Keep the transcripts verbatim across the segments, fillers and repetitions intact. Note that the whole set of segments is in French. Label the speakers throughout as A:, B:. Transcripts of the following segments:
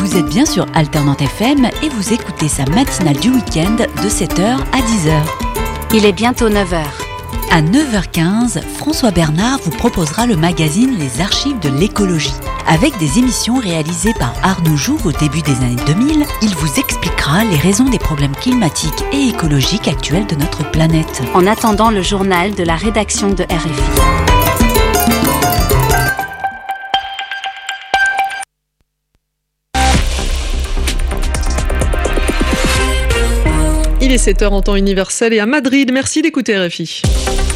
A: Vous êtes bien sur Alternante F M et vous écoutez sa matinale du week-end de sept heures à dix heures.
B: Il est bientôt neuf heures.
A: À neuf heures quinze, François Bernard vous proposera le magazine Les Archives de l'écologie. Avec des émissions réalisées par Arnaud Jouve au début des années deux mille, il vous expliquera les raisons des problèmes climatiques et écologiques actuels de notre planète.
B: En attendant le journal de la rédaction de R F I.
C: Il est sept heures en temps universel et à Madrid. Merci d'écouter R F I.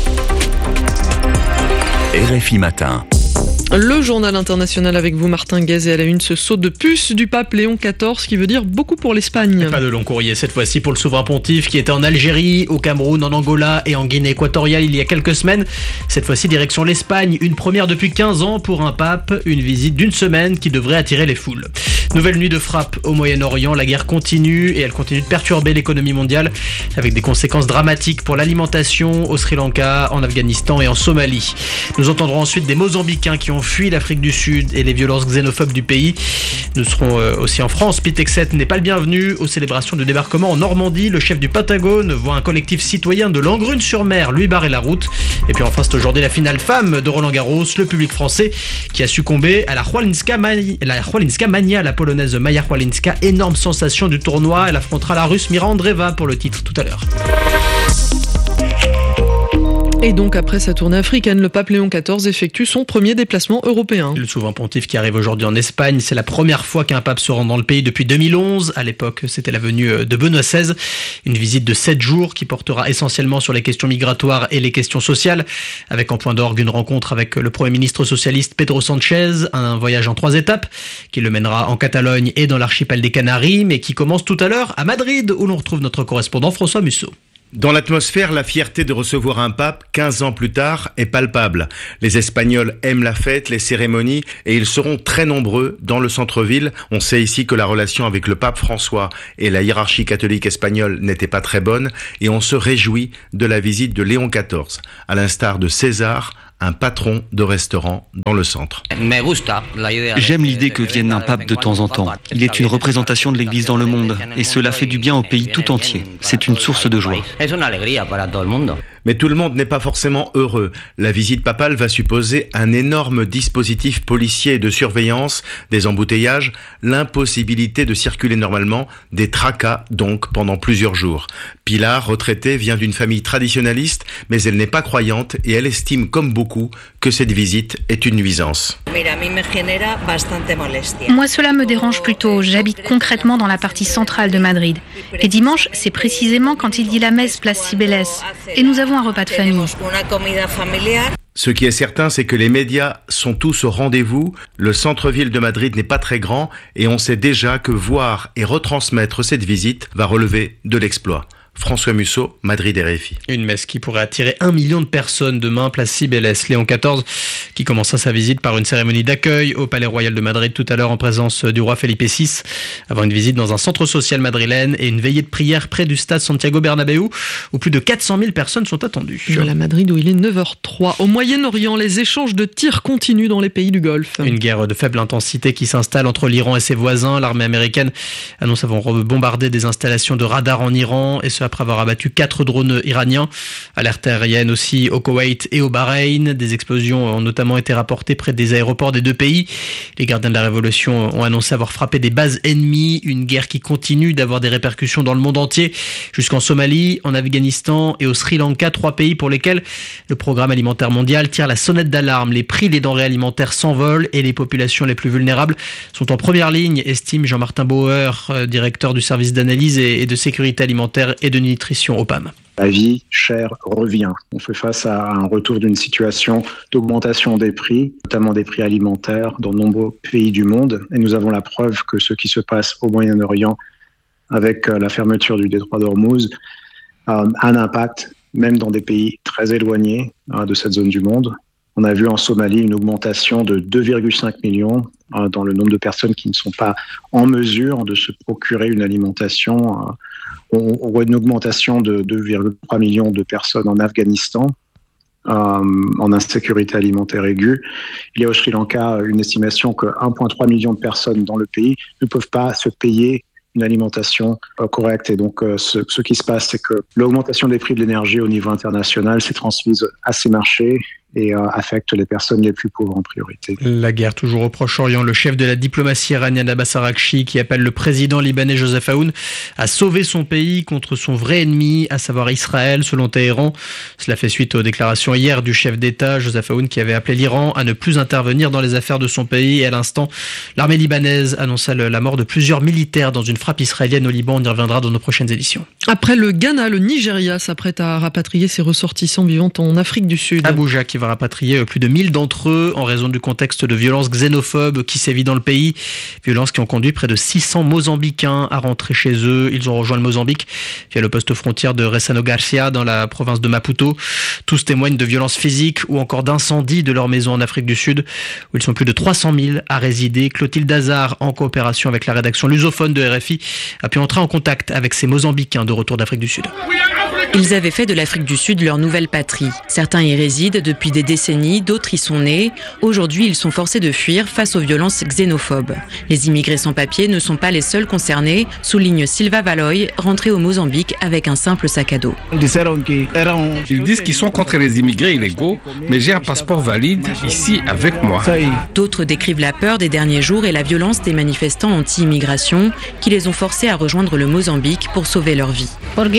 D: R F I Matin.
C: Le journal international avec vous, Martin Guez, et à la une, ce saut de puce du pape Léon quatorze qui veut dire beaucoup pour l'Espagne.
E: Pas de long courrier cette fois-ci pour le souverain pontife qui était en Algérie, au Cameroun, en Angola et en Guinée équatoriale il y a quelques semaines. Cette fois-ci direction l'Espagne, une première depuis quinze ans pour un pape, une visite d'une semaine qui devrait attirer les foules. Nouvelle nuit de frappe au Moyen-Orient, la guerre continue et elle continue de perturber l'économie mondiale avec des conséquences dramatiques pour l'alimentation au Sri Lanka, en Afghanistan et en Somalie. Nous entendrons ensuite des Mozambicains qui ont fui l'Afrique du Sud et les violences xénophobes du pays. Nous serons aussi en France. Pete Hegseth n'est pas le bienvenu aux célébrations de débarquement en Normandie. Le chef du Pentagone voit un collectif citoyen de Langrune-sur-Mer lui barrer la route. Et puis enfin, c'est aujourd'hui la finale femme de Roland Garros. Le public français qui a succombé à la Chwalinska Mania, la Chwalinska Mania, la polonaise Maja Chwalinska. Énorme sensation du tournoi. Elle affrontera la russe Mira Andreeva pour le titre tout à l'heure.
C: Et donc, après sa tournée africaine, le pape Léon quatorze effectue son premier déplacement européen.
E: Le souverain pontife qui arrive aujourd'hui en Espagne, c'est la première fois qu'un pape se rend dans le pays depuis deux mille onze. À l'époque, c'était la venue de Benoît seize. Une visite de sept jours qui portera essentiellement sur les questions migratoires et les questions sociales, avec en point d'orgue une rencontre avec le Premier ministre socialiste Pedro Sanchez, un voyage en trois étapes qui le mènera en Catalogne et dans l'archipel des Canaries, mais qui commence tout à l'heure à Madrid, où l'on retrouve notre correspondant François Musso.
F: Dans l'atmosphère, la fierté de recevoir un pape quinze ans plus tard est palpable. Les Espagnols aiment la fête, les cérémonies et ils seront très nombreux dans le centre-ville. On sait ici que la relation avec le pape François et la hiérarchie catholique espagnole n'était pas très bonne et on se réjouit de la visite de Léon quatorze, à l'instar de César, un patron de restaurant dans le centre.
G: J'aime l'idée que vienne un pape de temps en temps. Il est une représentation de l'Église dans le monde et cela fait du bien au pays tout entier. C'est une source de joie.
F: Mais tout le monde n'est pas forcément heureux. La visite papale va supposer un énorme dispositif policier et de surveillance, des embouteillages, l'impossibilité de circuler normalement, des tracas donc pendant plusieurs jours. Pilar, retraitée, vient d'une famille traditionnaliste, mais elle n'est pas croyante et elle estime comme beaucoup que cette visite est une nuisance.
H: Moi, cela me dérange plutôt. J'habite concrètement dans la partie centrale de Madrid. Et dimanche, c'est précisément quand il dit la messe place Cibeles. Et nous avons un repas de famille.
F: Ce qui est certain, c'est que les médias sont tous au rendez-vous. Le centre-ville de Madrid n'est pas très grand et on sait déjà que voir et retransmettre cette visite va relever de l'exploit. François Musso, Madrid R F I.
E: Une messe qui pourrait attirer un million de personnes demain, place Cibeles. Léon quatorze qui commença sa visite par une cérémonie d'accueil au Palais Royal de Madrid tout à l'heure en présence du roi Felipe six, avant une visite dans un centre social madrilène et une veillée de prière près du stade Santiago Bernabéu où plus de quatre cent mille personnes sont attendues.
C: Voilà Madrid où il est neuf heures trois. Au Moyen-Orient, les échanges de tirs continuent dans les pays du Golfe.
E: Une guerre de faible intensité qui s'installe entre l'Iran et ses voisins. L'armée américaine annonce avoir bombardé des installations de radar en Iran et ce après avoir abattu quatre drones iraniens. Alerte aérienne aussi au Koweït et au Bahreïn. Des explosions ont notamment été rapportées près des aéroports des deux pays. Les gardiens de la révolution ont annoncé avoir frappé des bases ennemies. Une guerre qui continue d'avoir des répercussions dans le monde entier, jusqu'en Somalie, en Afghanistan et au Sri Lanka, trois pays pour lesquels le programme alimentaire mondial tire la sonnette d'alarme. Les prix des denrées alimentaires s'envolent et les populations les plus vulnérables sont en première ligne, estime Jean-Martin Bauer, directeur du service d'analyse et de sécurité alimentaire et de nutrition au P A M.
I: La vie chère revient. On fait face à un retour d'une situation d'augmentation des prix, notamment des prix alimentaires dans de nombreux pays du monde. Et nous avons la preuve que ce qui se passe au Moyen-Orient avec la fermeture du détroit d'Ormuz a un impact, même dans des pays très éloignés de cette zone du monde. On a vu en Somalie une augmentation de deux virgule cinq millions dans le nombre de personnes qui ne sont pas en mesure de se procurer une alimentation. On voit une augmentation de deux virgule trois millions de personnes en Afghanistan. euh, en insécurité alimentaire aiguë. Il y a au Sri Lanka une estimation que un virgule trois million de personnes dans le pays ne peuvent pas se payer une alimentation euh, correcte. Et donc, euh, ce, ce qui se passe, c'est que l'augmentation des prix de l'énergie au niveau international s'est transmise à ces marchés et euh, affecte les personnes les plus pauvres en priorité.
E: La guerre toujours au Proche-Orient. Le chef de la diplomatie iranienne Abbas Araghchi qui appelle le président libanais Joseph Aoun à sauver son pays contre son vrai ennemi, à savoir Israël, selon Téhéran. Cela fait suite aux déclarations hier du chef d'État Joseph Aoun qui avait appelé l'Iran à ne plus intervenir dans les affaires de son pays. Et à l'instant, l'armée libanaise annonça la mort de plusieurs militaires dans une frappe israélienne au Liban. On y reviendra dans nos prochaines éditions.
C: Après le Ghana, le Nigeria s'apprête à rapatrier ses ressortissants vivant en Afrique du Sud.
E: Abuja qui va rapatrier plus de mille d'entre eux en raison du contexte de violences xénophobes qui sévit dans le pays. Violences qui ont conduit près de six cents Mozambicains à rentrer chez eux. Ils ont rejoint le Mozambique via le poste frontière de Ressano Garcia dans la province de Maputo. Tous témoignent de violences physiques ou encore d'incendies de leur maison en Afrique du Sud où ils sont plus de trois cent mille à résider. Clotilde Hazard, en coopération avec la rédaction lusophone de R F I, a pu entrer en contact avec ces Mozambicains de retour d'Afrique du Sud.
J: Ils avaient fait de l'Afrique du Sud leur nouvelle patrie. Certains y résident depuis des décennies, d'autres y sont nés. Aujourd'hui, ils sont forcés de fuir face aux violences xénophobes. Les immigrés sans papier ne sont pas les seuls concernés, souligne Silva Valoy, rentré au Mozambique avec un simple sac à dos.
K: Ils disent qu'ils sont contre les immigrés illégaux, mais j'ai un passeport valide ici avec moi.
J: D'autres décrivent la peur des derniers jours et la violence des manifestants anti-immigration qui les ont forcés à rejoindre le Mozambique pour sauver leur vie.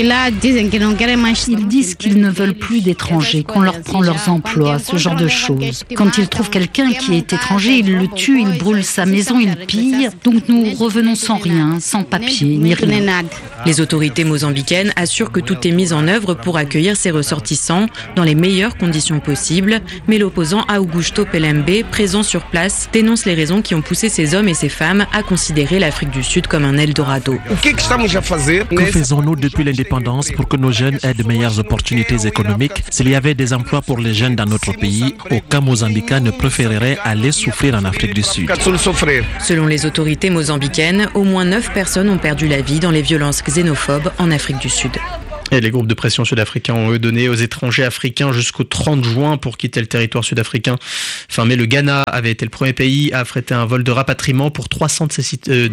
L: Ils disent qu'ils ne veulent plus d'étrangers, qu'on leur prend leurs emplois, ce genre de choses. Quand ils trouvent quelqu'un qui est étranger, ils le tuent, ils brûlent sa maison, ils pillent. Donc nous revenons sans rien, sans papier, ni rien.
J: Les autorités mozambicaines assurent que tout est mis en œuvre pour accueillir ces ressortissants dans les meilleures conditions possibles. Mais l'opposant Augusto Pelembe, présent sur place, dénonce les raisons qui ont poussé ces hommes et ces femmes à considérer l'Afrique du Sud comme un Eldorado.
M: Que faisons-nous depuis l'indépendance pour que nos jeunes aient de meilleures opportunités économiques? S'il y avait des emplois pour les jeunes dans notre pays, aucun Mozambicain ne préférerait aller souffrir en Afrique du Sud.
J: Selon les autorités mozambicaines, au moins neuf personnes ont perdu la vie dans les violences xénophobes en Afrique du Sud.
E: Et les groupes de pression sud-africains ont eux donné aux étrangers africains jusqu'au trente juin pour quitter le territoire sud-africain. Fin mai, le Ghana avait été le premier pays à affréter un vol de rapatriement pour trois cents de ses citoyens.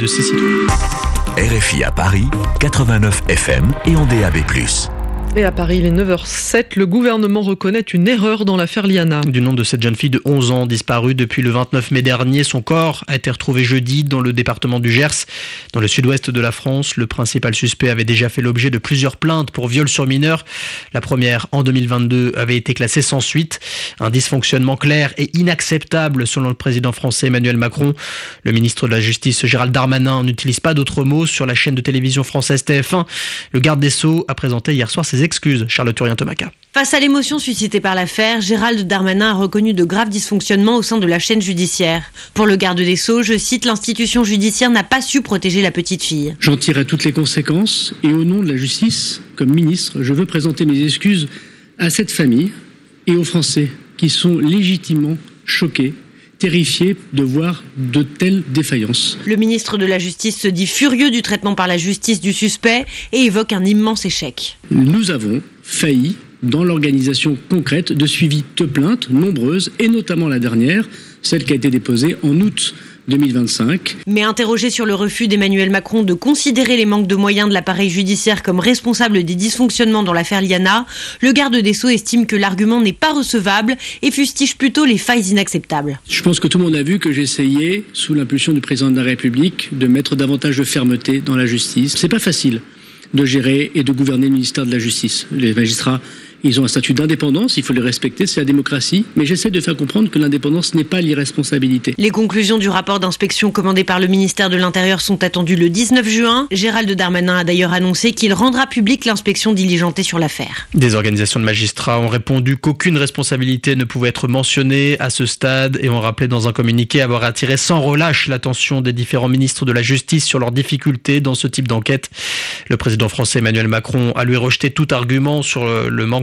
D: R F I à Paris, quatre-vingt-neuf F M et en D A B plus.
C: Et à Paris, il est neuf heures sept, le gouvernement reconnaît une erreur dans l'affaire Liana.
E: Du nom de cette jeune fille de onze ans disparue depuis le vingt-neuf mai dernier, son corps a été retrouvé jeudi dans le département du Gers, dans le sud-ouest de la France. Le principal suspect avait déjà fait l'objet de plusieurs plaintes pour viol sur mineur. La première, en deux mille vingt-deux, avait été classée sans suite. Un dysfonctionnement clair et inacceptable selon le président français Emmanuel Macron. Le ministre de la Justice Gérald Darmanin n'utilise pas d'autres mots sur la chaîne de télévision française T F un. Le garde des Sceaux a présenté hier soir ses excuses. Charles Turien-Tomaca.
N: Face à l'émotion suscitée par l'affaire, Gérald Darmanin a reconnu de graves dysfonctionnements au sein de la chaîne judiciaire. Pour le garde des Sceaux, je cite, l'institution judiciaire n'a pas su protéger la petite fille.
O: J'en tirerai toutes les conséquences et au nom de la justice, comme ministre, je veux présenter mes excuses à cette famille et aux Français qui sont légitimement choqués, terrifié de voir de telles défaillances.
N: Le ministre de la Justice se dit furieux du traitement par la justice du suspect et évoque un immense échec.
O: Nous avons failli dans l'organisation concrète de suivi de plaintes nombreuses, et notamment la dernière, celle qui a été déposée en août deux mille vingt-cinq.
N: Mais interrogé sur le refus d'Emmanuel Macron de considérer les manques de moyens de l'appareil judiciaire comme responsable des dysfonctionnements dans l'affaire Liana, le garde des Sceaux estime que l'argument n'est pas recevable et fustige plutôt les failles inacceptables.
O: Je pense que tout le monde a vu que j'essayais, sous l'impulsion du président de la République, de mettre davantage de fermeté dans la justice. C'est pas facile de gérer et de gouverner le ministère de la Justice. Les magistrats, ils ont un statut d'indépendance, il faut les respecter, c'est la démocratie. Mais j'essaie de faire comprendre que l'indépendance n'est pas l'irresponsabilité.
N: Les conclusions du rapport d'inspection commandé par le ministère de l'Intérieur sont attendues le dix-neuf juin. Gérald Darmanin a d'ailleurs annoncé qu'il rendra publique l'inspection diligentée sur l'affaire.
E: Des organisations de magistrats ont répondu qu'aucune responsabilité ne pouvait être mentionnée à ce stade et ont rappelé dans un communiqué avoir attiré sans relâche l'attention des différents ministres de la Justice sur leurs difficultés dans ce type d'enquête. Le président français Emmanuel Macron a lui rejeté tout argument sur le manque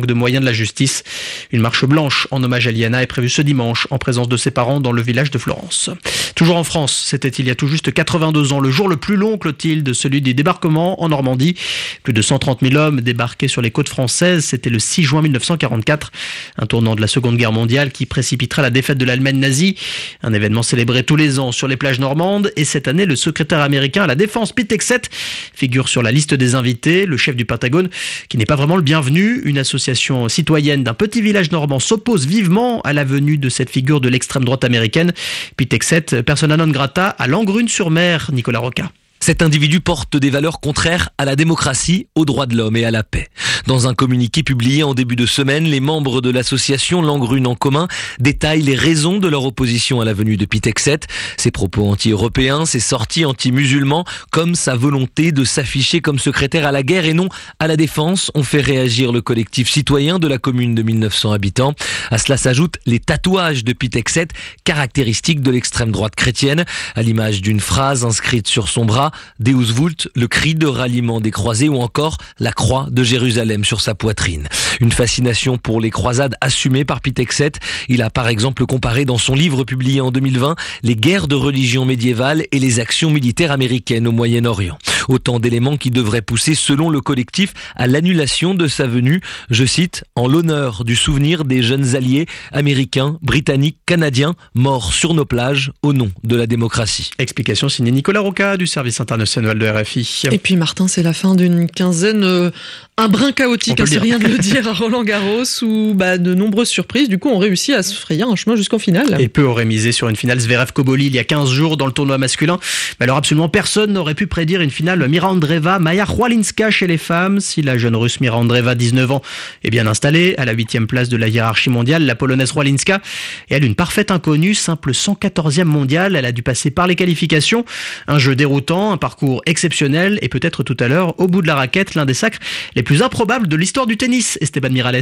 E: de moyens de la justice. Une marche blanche en hommage à Liana est prévue ce dimanche en présence de ses parents dans le village de Florence. Toujours en France, c'était il y a tout juste quatre-vingt-deux ans, le jour le plus long, Clotilde, celui du débarquement en Normandie. Plus de cent trente mille hommes débarqués sur les côtes françaises, c'était le six juin mille neuf cent quarante-quatre, un tournant de la Seconde Guerre mondiale qui précipitera la défaite de l'Allemagne nazie, un événement célébré tous les ans sur les plages normandes. Et cette année, le secrétaire américain à la défense, Pete Hegseth, figure sur la liste des invités. Le chef du Pentagone, qui n'est pas vraiment le bienvenu, une association citoyenne d'un petit village normand s'oppose vivement à la venue de cette figure de l'extrême droite américaine. Pete Hegseth, persona non grata à Langrune-sur-Mer, Nicolas Roca.
P: Cet individu porte des valeurs contraires à la démocratie, aux droits de l'homme et à la paix. Dans un communiqué publié en début de semaine, les membres de l'association Langrune en commun détaillent les raisons de leur opposition à la venue de Pete Hegseth. Ses propos anti-européens, ses sorties anti-musulmans, comme sa volonté de s'afficher comme secrétaire à la guerre et non à la défense, ont fait réagir le collectif citoyen de la commune de mille neuf cents habitants. À cela s'ajoutent les tatouages de Pete Hegseth, caractéristiques de l'extrême droite chrétienne, à l'image d'une phrase inscrite sur son bras, Deus Vult, le cri de ralliement des croisés, ou encore la croix de Jérusalem sur sa poitrine. Une fascination pour les croisades assumée par Pete Hegseth. Il a par exemple comparé dans son livre publié en deux mille vingt les guerres de religion médiévales et les actions militaires américaines au Moyen-Orient. Autant d'éléments qui devraient pousser, selon le collectif, à l'annulation de sa venue, je cite, en l'honneur du souvenir des jeunes alliés américains, britanniques, canadiens, morts sur nos plages au nom de la démocratie.
E: Explication signée Nicolas Roca du service international de R F I.
C: Et puis Martin, c'est la fin d'une quinzaine, euh, un brin chaotique, hein, c'est rien de le dire, à Roland-Garros, où bah, de nombreuses surprises, du coup, ont réussi à se frayer un chemin jusqu'en finale.
E: Et peu auraient misé sur une finale Zverev-Koboli il y a quinze jours dans le tournoi masculin. Mais alors absolument personne n'aurait pu prédire une finale Mira Andreeva, Maya Chwalinska chez les femmes. Si la jeune russe Mira Andreeva, dix-neuf ans, est bien installée, à la huitième place de la hiérarchie mondiale, la polonaise Chwalinska est elle une parfaite inconnue, simple cent quatorzième mondiale. Elle a dû passer par les qualifications. Un jeu déroutant, un parcours exceptionnel et peut-être tout à l'heure, au bout de la raquette, l'un des sacres les plus improbables de l'histoire du tennis. Esteban Miralles.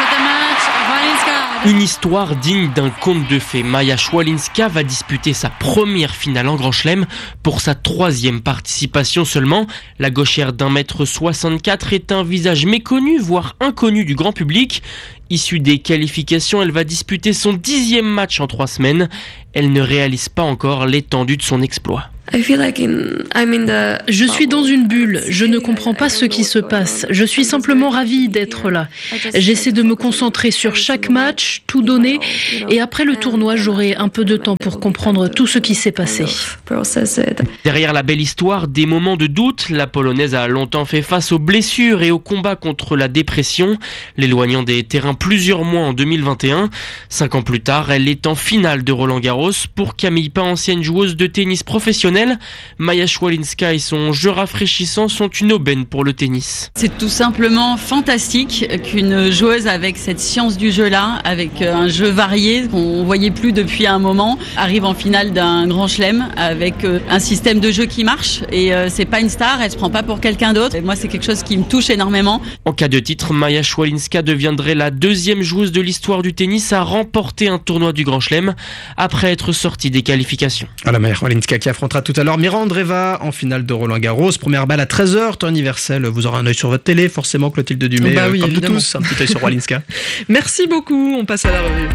Q: Une histoire digne d'un conte de fées. Maya Chwalinska va disputer sa première finale en Grand Chelem pour sa troisième participation seulement. La gauchère d'un mètre soixante-quatre est un visage méconnu, voire inconnu du grand public. Issue des qualifications, elle va disputer son dixième match en trois semaines. Elle ne réalise pas encore l'étendue de son exploit.
H: Je suis dans une bulle, je ne comprends pas ce qui se passe. Je suis simplement ravie d'être là. J'essaie de me concentrer sur chaque match, tout donner, et après le tournoi, j'aurai un peu de temps pour comprendre tout ce qui s'est passé.
Q: Derrière la belle histoire, des moments de doute, la Polonaise a longtemps fait face aux blessures et au combat contre la dépression, l'éloignant des terrains plusieurs mois en deux mille vingt et un. Cinq ans plus tard, elle est en finale de Roland-Garros. Pour Camille Pain, ancienne joueuse de tennis professionnelle, Maya Chwalinska et son jeu rafraîchissant sont une aubaine pour le tennis.
R: C'est tout simplement fantastique qu'une joueuse avec cette science du jeu-là, avec un jeu varié qu'on voyait plus depuis un moment, arrive en finale d'un grand chelem avec un système de jeu qui marche. Et c'est pas une star, elle se prend pas pour quelqu'un d'autre. Et moi, c'est quelque chose qui me touche énormément.
Q: En cas de titre, Maya Chwalinska deviendrait la deuxième joueuse de l'histoire du tennis à remporter un tournoi du Grand Chelem après être sortie des qualifications.
E: Voilà, Maya Chwalinska qui affrontera tout à l'heure Mira Andreeva en finale de Roland-Garros. Première balle à treize heures, temps universel. Vous aurez un œil sur votre télé, forcément, Clotilde Dumais.
C: Bah oui,
E: comme
C: évidemment.
E: tous, un petit œil sur Chwalinska.
C: Merci beaucoup, on passe à la revue.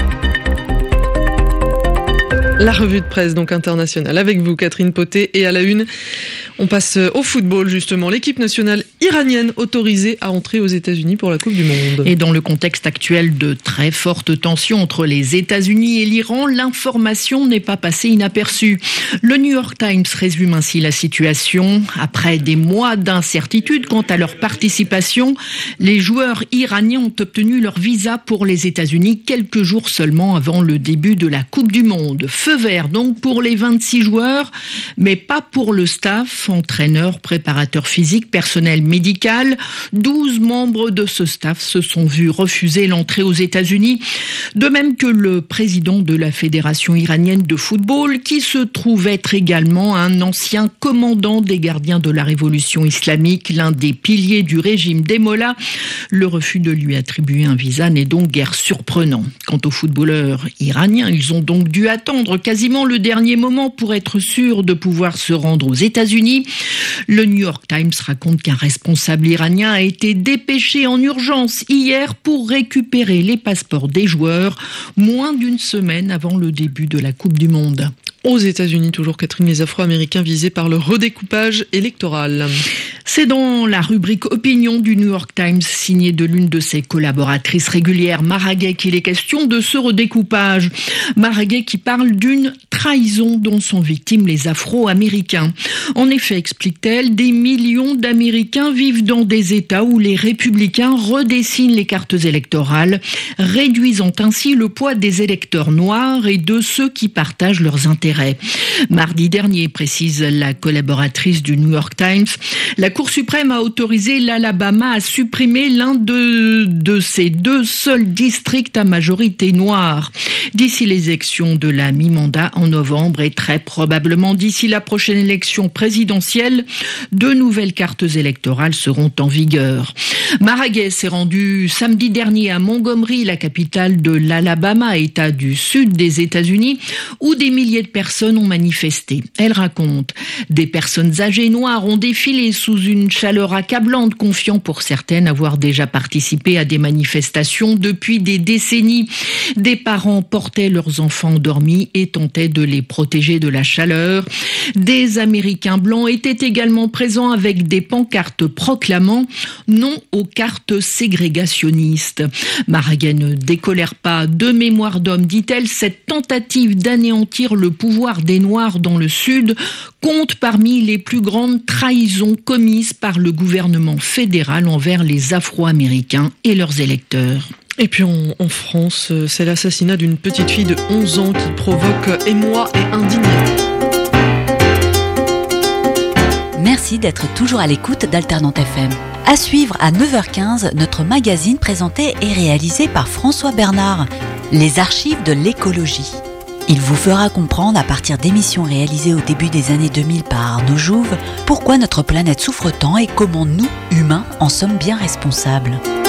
C: La revue de presse donc internationale avec vous, Catherine Potet, et à la une, on passe au football justement. L'équipe nationale iranienne autorisée à entrer aux États-Unis pour la Coupe du Monde.
S: Et dans le contexte actuel de très fortes tensions entre les États-Unis et l'Iran, l'information n'est pas passée inaperçue. Le New York Times résume ainsi la situation. Après des mois d'incertitude quant à leur participation, les joueurs iraniens ont obtenu leur visa pour les États-Unis quelques jours seulement avant le début de la Coupe du Monde. Feu vert donc pour les vingt-six joueurs, mais pas pour le staff, entraîneur, préparateur physique, personnel médical. douze membres de ce staff se sont vus refuser l'entrée aux États-Unis, de même que le président de la Fédération iranienne de football, qui se trouve être également un ancien commandant des gardiens de la révolution islamique, l'un des piliers du régime des Mollahs. Le refus de lui attribuer un visa n'est donc guère surprenant. Quant aux footballeurs iraniens, ils ont donc dû attendre quasiment le dernier moment pour être sûrs de pouvoir se rendre aux États-Unis. Le New York Times raconte qu'un responsable responsable iranien a été dépêché en urgence hier pour récupérer les passeports des joueurs, moins d'une semaine avant le début de la Coupe du Monde. Aux États-Unis, toujours Catherine, les Afro-Américains visés par le redécoupage électoral. C'est dans la rubrique Opinion du New York Times, signée de l'une de ses collaboratrices régulières, Mara Gay, qu'il est question de ce redécoupage. Mara Gay qui parle d'une trahison dont sont victimes les Afro-Américains. En effet, explique-t-elle, des millions d'Américains vivent dans des États où les républicains redessinent les cartes électorales, réduisant ainsi le poids des électeurs noirs et de ceux qui partagent leurs intérêts. Mardi dernier, précise la collaboratrice du New York Times, la Cour suprême a autorisé l'Alabama à supprimer l'un de, de ses deux seuls districts à majorité noire. D'ici les élections de la mi-mandat en novembre et très probablement d'ici la prochaine élection présidentielle, deux nouvelles cartes électorales seront en vigueur. Mara Gay s'est rendue samedi dernier à Montgomery, la capitale de l'Alabama, État du sud des États-Unis, où des milliers de personnes ont manifesté. Elle raconte, des personnes âgées noires ont défilé sous une chaleur accablante, confiant pour certaines avoir déjà participé à des manifestations depuis des décennies. Des parents portaient leurs enfants endormis et tentaient de les protéger de la chaleur. Des Américains blancs étaient également présents avec des pancartes proclamant « non aux cartes ségrégationnistes ». Mara Gay ne décolère pas. De mémoire d'homme, dit-elle, cette tentative d'anéantir le pouvoir des Noirs dans le Sud compte parmi les plus grandes trahisons commises par le gouvernement fédéral envers les Afro-Américains et leurs électeurs. Et puis en, en France, c'est l'assassinat d'une petite fille de onze ans qui provoque émoi et indignation.
A: Merci d'être toujours à l'écoute d'Alternante F M. À suivre à neuf heures quinze, notre magazine présenté et réalisé par François Bernard, les archives de l'écologie. Il vous fera comprendre, à partir d'émissions réalisées au début des années deux mille par Arnaud Jouve, pourquoi notre planète souffre tant et comment nous, humains, en sommes bien responsables.